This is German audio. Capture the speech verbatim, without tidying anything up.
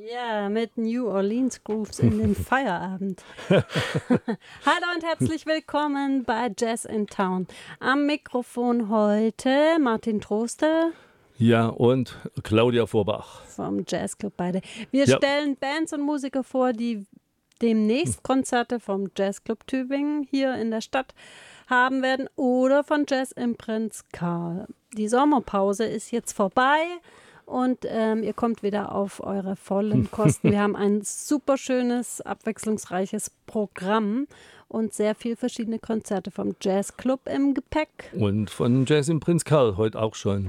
Ja, mit New Orleans Grooves in den Feierabend. Hallo und herzlich willkommen bei Jazz in Town. Am Mikrofon heute Martin Troste. Ja, und Claudia Vorbach. Vom Jazzclub beide. Wir Ja. stellen Bands und Musiker vor, die demnächst Konzerte vom Jazzclub Tübingen hier in der Stadt haben werden oder von Jazz im Prinz Karl. Die Sommerpause ist jetzt vorbei. Und ähm, ihr kommt wieder auf eure vollen Kosten. Wir haben ein super schönes, abwechslungsreiches Programm und sehr viele verschiedene Konzerte vom Jazzclub im Gepäck. Und von Jazz im Prinz Karl heute auch schon.